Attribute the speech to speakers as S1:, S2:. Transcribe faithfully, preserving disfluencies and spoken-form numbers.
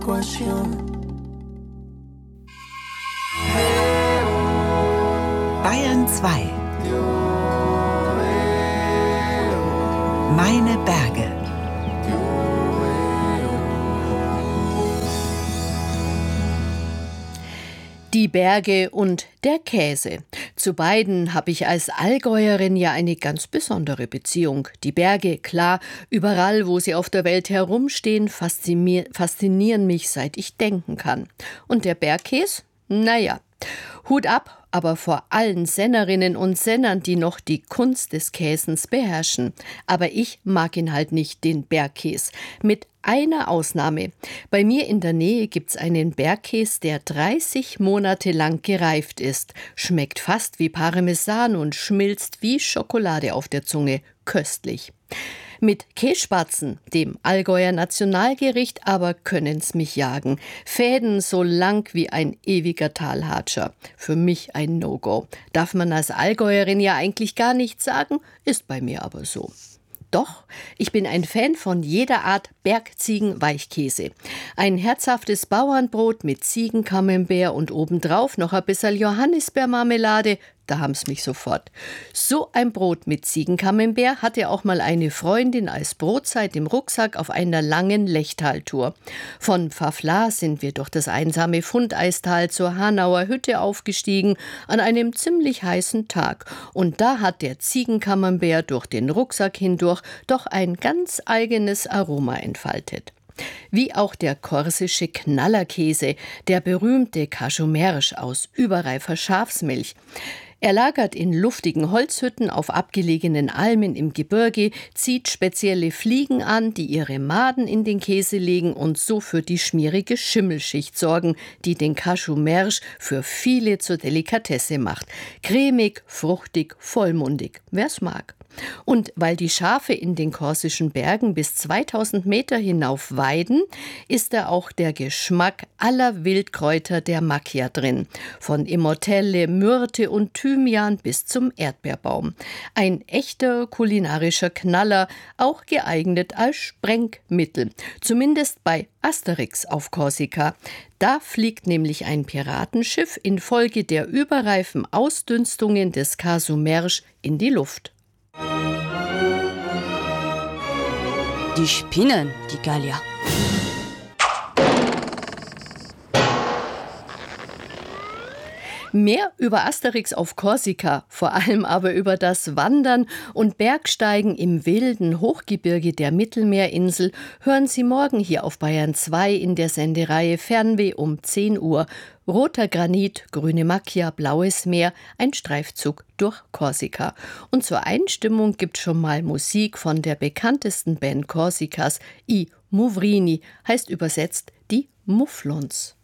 S1: Bayern zwei. Meine Berge.
S2: Die Berge und der Käse. Zu beiden habe ich als Allgäuerin ja eine ganz besondere Beziehung. Die Berge, klar, überall, wo sie auf der Welt herumstehen, faszinieren mich, seit ich denken kann. Und der Bergkäse? Naja, Hut ab, aber vor allen Sennerinnen und Sennern, die noch die Kunst des Käsens beherrschen. Aber ich mag ihn halt nicht, den Bergkäse. Mit einer Ausnahme. Bei mir in der Nähe gibt's einen Bergkäse, der dreißig Monate lang gereift ist. Schmeckt fast wie Parmesan und schmilzt wie Schokolade auf der Zunge. Köstlich. Mit Kässpatzen, dem Allgäuer Nationalgericht, aber können's mich jagen. Fäden so lang wie ein ewiger Talhatscher. Für mich ein No-Go. Darf man als Allgäuerin ja eigentlich gar nicht sagen, ist bei mir aber so. Doch, ich bin ein Fan von jeder Art Bergziegen-Weichkäse. Ein herzhaftes Bauernbrot mit Ziegencamembert und obendrauf noch ein bisschen Johannisbeermarmelade, da haben's mich sofort. So ein Brot mit Ziegencamembert hatte auch mal eine Freundin als Brotzeit im Rucksack auf einer langen Lechtaltour. Von Pfaffla sind wir durch das einsame Fundeistal zur Hanauer Hütte aufgestiegen, an einem ziemlich heißen Tag. Und da hat der Ziegencamembert durch den Rucksack hindurch doch ein ganz eigenes Aroma entfaltet. Wie auch der korsische Knallerkäse, der berühmte Cajou-Mersch aus überreifer Schafsmilch. Er lagert in luftigen Holzhütten auf abgelegenen Almen im Gebirge, zieht spezielle Fliegen an, die ihre Maden in den Käse legen und so für die schmierige Schimmelschicht sorgen, die den Cajou-Mersch für viele zur Delikatesse macht. Cremig, fruchtig, vollmundig, wer's mag. Und weil die Schafe in den korsischen Bergen bis zweitausend Meter hinauf weiden, ist da auch der Geschmack aller Wildkräuter der Macchia drin. Von Immortelle, Myrte und Thymian bis zum Erdbeerbaum. Ein echter kulinarischer Knaller, auch geeignet als Sprengmittel. Zumindest bei Asterix auf Korsika. Da fliegt nämlich ein Piratenschiff infolge der überreifen Ausdünstungen des Cajou-Mersch in die Luft.
S3: Die spinnen, die Gallier.
S2: Mehr über Asterix auf Korsika, vor allem aber über das Wandern und Bergsteigen im wilden Hochgebirge der Mittelmeerinsel, hören Sie morgen hier auf Bayern zwei in der Sendereihe Fernweh um zehn Uhr. Roter Granit, grüne Macchia, blaues Meer, ein Streifzug durch Korsika. Und zur Einstimmung gibt schon mal Musik von der bekanntesten Band Korsikas, I Muvrini, heißt übersetzt die Mufflons.